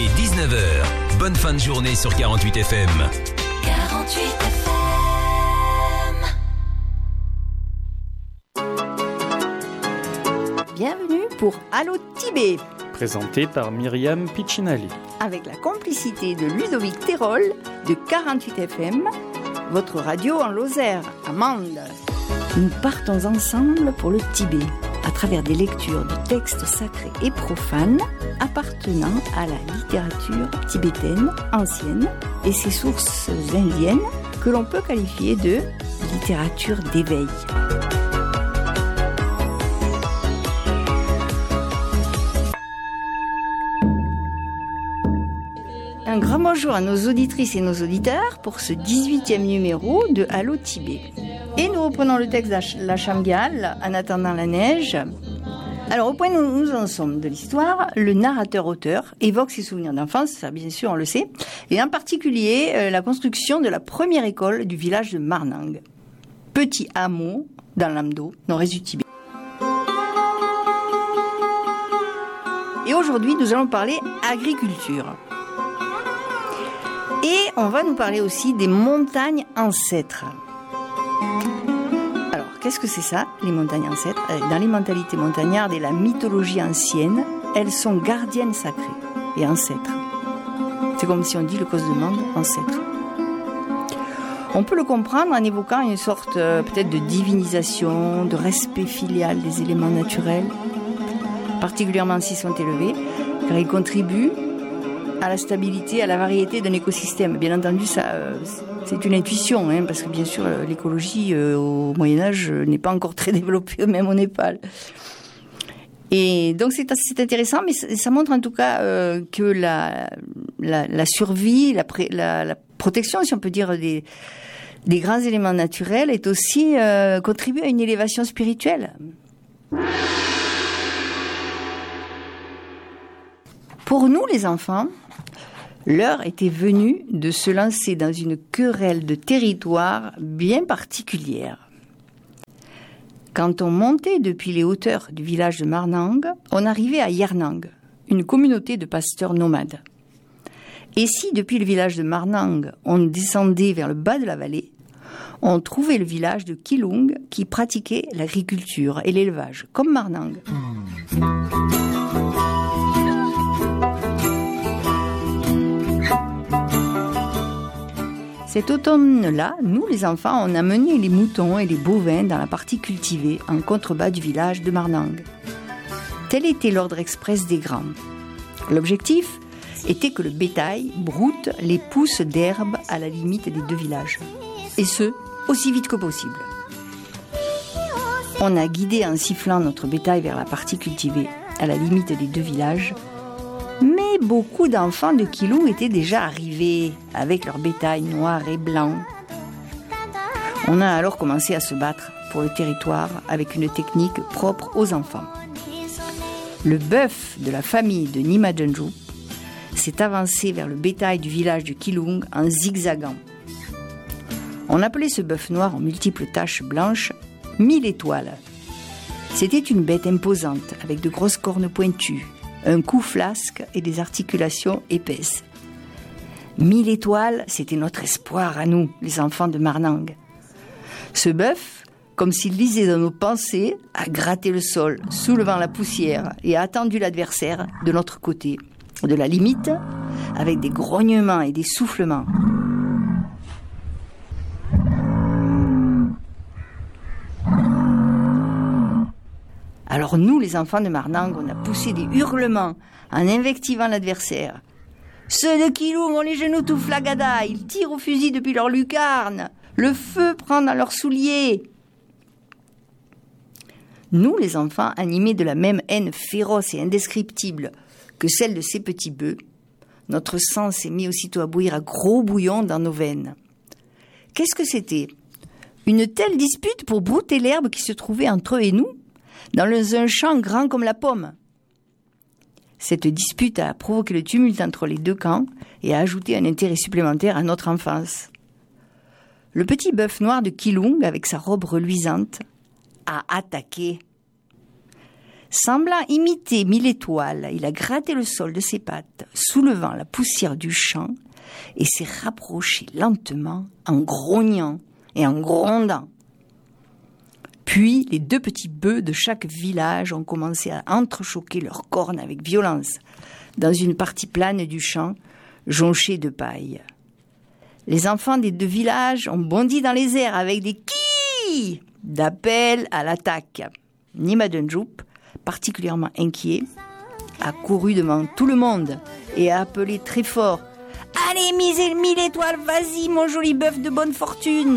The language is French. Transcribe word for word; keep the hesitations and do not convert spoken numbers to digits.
est dix-neuf heures. Bonne fin de journée sur quarante-huit F M. quarante-huit F M. Bienvenue pour Allo Tibet, présenté par Myriam Piccinelli. avec la complicité de Ludovic Terol de quarante-huit F M, votre radio en Lozère, à Mende. Nous partons ensemble pour le Tibet, à travers des lectures de textes sacrés et profanes appartenant à la littérature tibétaine ancienne et ses sources indiennes que l'on peut qualifier de littérature d'éveil. Un grand bonjour à nos auditrices et nos auditeurs pour ce dix-huitième numéro de Allo Tibet. Et nous reprenons le texte de la Shamgyal, En attendant la neige. Alors, au point où nous en sommes de l'histoire, le narrateur-auteur évoque ses souvenirs d'enfance, ça bien sûr on le sait, et en particulier euh, la construction de la première école du village de Marnang, petit hameau dans l'Amdo, nord-est du Tibet. Et aujourd'hui, nous allons parler agriculture. Et on va nous parler aussi des montagnes ancêtres. Alors, qu'est-ce que c'est ça, les montagnes ancêtres ? Dans les mentalités montagnardes et la mythologie ancienne, elles sont gardiennes sacrées et ancêtres. C'est comme si on dit le cause de monde, ancêtre. On peut le comprendre en évoquant une sorte euh, peut-être de divinisation, de respect filial des éléments naturels, particulièrement s'ils sont élevés, car ils contribuent à la stabilité, à la variété d'un écosystème. Bien entendu, ça, euh, c'est une intuition, hein, parce que bien sûr, l'écologie euh, au Moyen-Âge euh, n'est pas encore très développée, même au Népal. Et donc, c'est, c'est intéressant, mais ça, ça montre en tout cas euh, que la, la, la survie, la, pré, la, la protection, si on peut dire, des, des grands éléments naturels est aussi euh, contribue à une élévation spirituelle. Pour nous, les enfants, l'heure était venue de se lancer dans une querelle de territoire bien particulière. Quand on montait depuis les hauteurs du village de Marnang, on arrivait à Yarnang, une communauté de pasteurs nomades. Et si, depuis le village de Marnang, on descendait vers le bas de la vallée, on trouvait le village de Kilung qui pratiquait l'agriculture et l'élevage, comme Marnang. Cet automne-là, nous, les enfants, on a mené les moutons et les bovins dans la partie cultivée, en contrebas du village de Marnang. Tel était l'ordre express des grands. L'objectif était que le bétail broute les pousses d'herbe à la limite des deux villages. Et ce, aussi vite que possible. On a guidé en sifflant notre bétail vers la partie cultivée, à la limite des deux villages. Mais beaucoup d'enfants de Kilung étaient déjà arrivés avec leur bétail noir et blanc. On a alors commencé à se battre pour le territoire avec une technique propre aux enfants. Le bœuf de la famille de Nimajenju s'est avancé vers le bétail du village de Kilung en zigzagant. On appelait ce bœuf noir aux multiples taches blanches mille étoiles. C'était une bête imposante avec de grosses cornes pointues, un cou flasque et des articulations épaisses. Mille étoiles, c'était notre espoir à nous, les enfants de Marnang. Ce bœuf, comme s'il lisait dans nos pensées, a gratté le sol, soulevant la poussière et a attendu l'adversaire de notre côté, de la limite, avec des grognements et des soufflements. Alors nous, les enfants de Marnang, on a poussé des hurlements en invectivant l'adversaire. Ceux de Kilung ont les genoux tout flagada, ils tirent au fusil depuis leur lucarne. Le feu prend dans leurs souliers. Nous, les enfants, animés de la même haine féroce et indescriptible que celle de ces petits bœufs, notre sang s'est mis aussitôt à bouillir à gros bouillon dans nos veines. Qu'est-ce que c'était ? Une telle dispute pour brouter l'herbe qui se trouvait entre eux et nous ? Dans un champ grand comme la pomme. Cette dispute a provoqué le tumulte entre les deux camps et a ajouté un intérêt supplémentaire à notre enfance. Le petit bœuf noir de Kilung, avec sa robe reluisante, a attaqué. Semblant imiter mille étoiles, il a gratté le sol de ses pattes, soulevant la poussière du champ, et s'est rapproché lentement en grognant et en grondant. Puis, les deux petits bœufs de chaque village ont commencé à entrechoquer leurs cornes avec violence dans une partie plane du champ, jonchée de paille. Les enfants des deux villages ont bondi dans les airs avec des quilles d'appel à l'attaque. Nimadunjup, particulièrement inquiet, a couru devant tout le monde et a appelé très fort « Allez, mise mille étoiles, vas-y, mon joli bœuf de bonne fortune !»